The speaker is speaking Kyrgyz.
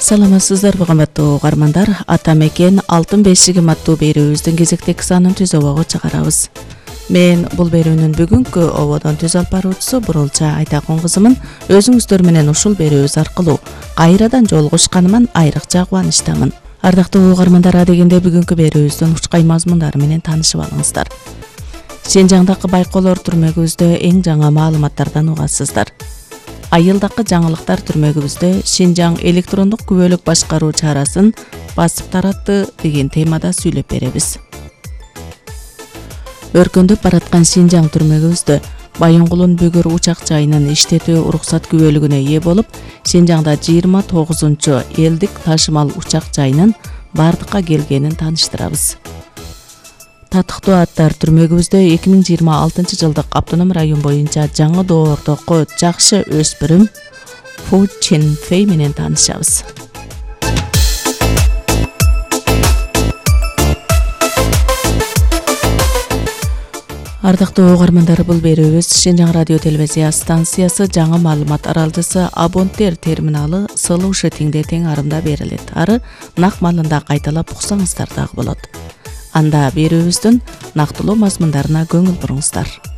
Саламатсыздарбы кымбаттуу угармандар, ата мекен алтын бешигим аттуу берүүбүздүн кезектеги санын түз обого чыгарабыз. Мен бул берүүнүн бүгүнкү ободон түз алып баруучусу Бурулча Айтакун кызымын. Өзүңүздөр менен ушул берүүбүз аркылуу кайрадан жолугушканыман айрыкча кубанычтамын. Ардактуу угармандар, адегенде бүгүнкү берүүбүздүн учкай мазмундары менен таанышып алыңыздар. Синжаңдагы байкоолор түрмөгүбүздө эң жаңы маалыматтардан угасыздар. Айылдакы жаңылыктар түрмөгүбүздө Шинжаң электрондук күбөлүк башкаруу чарасын басып таратты деген темада сүйлөп беребиз. Өркөндөп бараткан Шинжаң түрмөгүбүздө Байонгулун Бөгөр учак жайынын иштетүү уруксат күбөлүгүнө ээ болуп, Шинжаңда 29-чу элдик ташымал учак жайынын бардыкка келгенин тааныштырабыз. Татыктуу аттар түрмөгүбүздө 2026 жылдык автоном район боюнча жаңы доордокко жакшы өспүрүм Фу Чин Фэй менен таанышабыз. Ардактуу угармандар, бул берүүбүз Шинжаң радио телевизия станциясы жаңы маалымат аралдысы абонттер терминалы Сылуушы тиңде тең арымда берилет. Ары нак маалында кайталап уксаңыздар дагы болот. Анда берүүбүздүн нактылуу мазмундарына көңүл буруңуздар.